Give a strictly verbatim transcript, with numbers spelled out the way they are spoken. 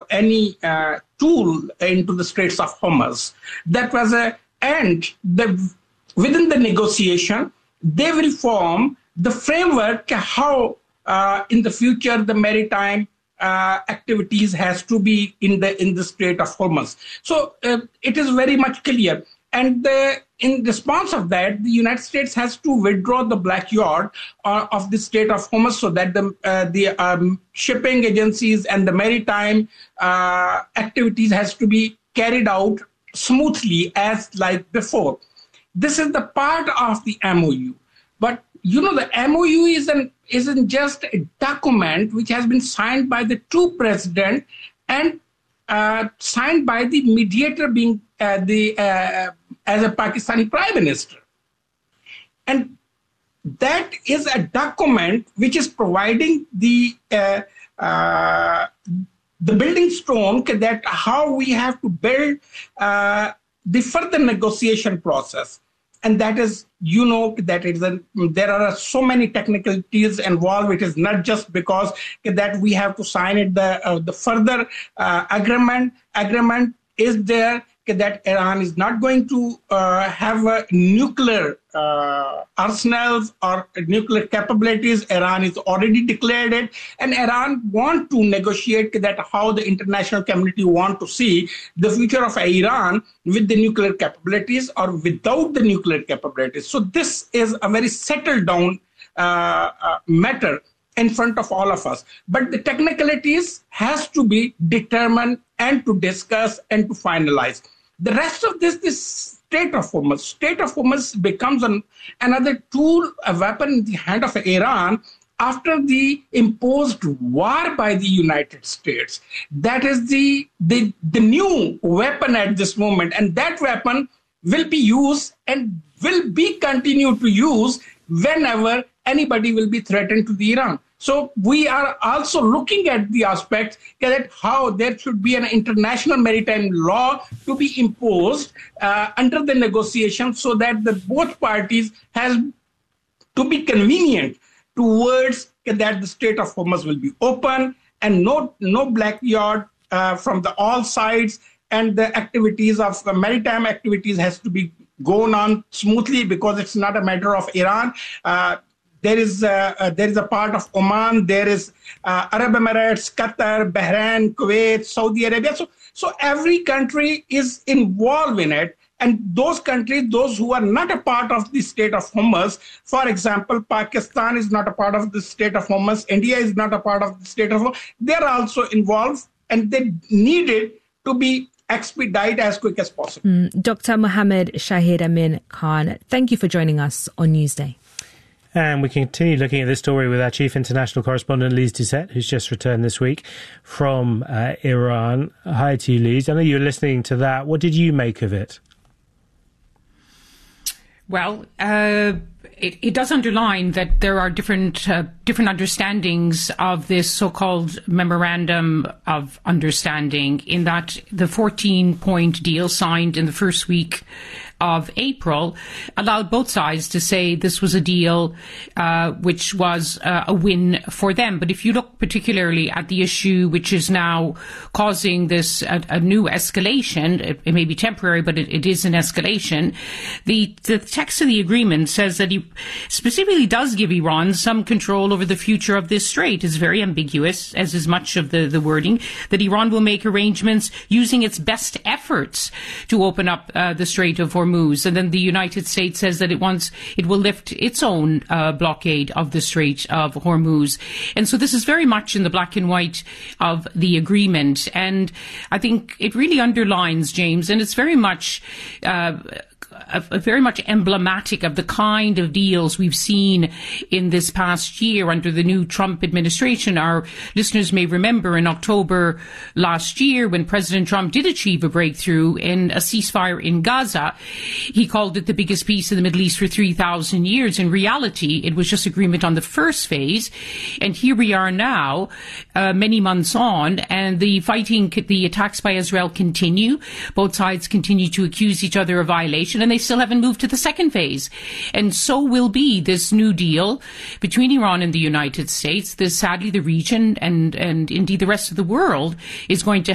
any uh, tool into the Straits of Hormuz. That was a, and the, within the negotiation, they will form the framework how uh, in the future the maritime uh, activities has to be in the in the Strait of Hormuz. So uh, it is very much clear. And the, in response of that, the United States has to withdraw the black yacht uh, of the Strait of Hormuz so that the, uh, the um, shipping agencies and the maritime uh, activities has to be carried out smoothly as like before. This is the part of the M O U. But, you know, the M O U is an, isn't just a document which has been signed by the two presidents and uh, signed by the mediator being uh, the uh, as a Pakistani prime minister. And that is a document which is providing the uh, uh, the building stone that how we have to build uh, the further negotiation process. And that is, you know, that it is a, there are so many technicalities involved. It is not just because that we have to sign it. The uh, the further uh, agreement agreement is there that Iran is not going to uh, have a nuclear uh, arsenals or nuclear capabilities. Iran is already declared it, and Iran want to negotiate that how the international community want to see the future of Iran with the nuclear capabilities or without the nuclear capabilities. So this is a very settled down uh, uh, matter in front of all of us. But the technicalities has to be determined and to discuss and to finalize. The rest of this, this Strait of Hormuz, Strait of Hormuz becomes an, another tool, a weapon in the hand of Iran after the imposed war by the United States. That is the, the, the new weapon at this moment. And that weapon will be used and will be continued to use whenever anybody will be threatened to the Iran. So we are also looking at the aspect that how there should be an international maritime law to be imposed uh, under the negotiation so that the both parties has to be convenient towards that the Strait of Hormuz will be open and no no black yacht uh, from the all sides, and the activities of uh, maritime activities has to be going on smoothly because it's not a matter of Iran. Uh, There is uh, uh, there is a part of Oman. There is uh, Arab Emirates, Qatar, Bahrain, Kuwait, Saudi Arabia. So, so every country is involved in it. And those countries, those who are not a part of the Strait of Hormuz, for example, Pakistan is not a part of the Strait of Hormuz. India is not a part of the Strait of Hormuz. They're also involved, and they need it to be expedited as quick as possible. Mm, Doctor Mohammed Shahid Amin Khan, thank you for joining us on Newsday. And we continue looking at this story with our chief international correspondent, Lise Doucette, who's just returned this week from uh, Iran. Hi to you, Lise. I know you were listening to that. What did you make of it? Well, uh, it, it does underline that there are different uh, different understandings of this so-called memorandum of understanding, in that the fourteen-point deal signed in the first week of April allowed both sides to say this was a deal uh, which was uh, a win for them. But if you look particularly at the issue which is now causing this a, a new escalation, it, it may be temporary, but it, it is an escalation. The, the text of the agreement says that he specifically does give Iran some control over the future of this strait. It's very ambiguous, as is much of the, the wording, that Iran will make arrangements using its best efforts to open up uh, the Strait of Hormuz. And then the United States says that it wants, it will lift its own uh, blockade of the Strait of Hormuz. And so this is very much in the black and white of the agreement. And I think it really underlines, James, and it's very much uh, very much emblematic of the kind of deals we've seen in this past year under the new Trump administration. Our listeners may remember in October last year when President Trump did achieve a breakthrough in a ceasefire in Gaza. He called it the biggest peace in the Middle East for three thousand years. In reality, it was just agreement on the first phase. And here we are now, uh, many months on, and the fighting, the attacks by Israel continue. Both sides continue to accuse each other of violation, and they still haven't moved to the second phase. And so will be this new deal between Iran and the United States. This, sadly, the region and, and indeed the rest of the world is going to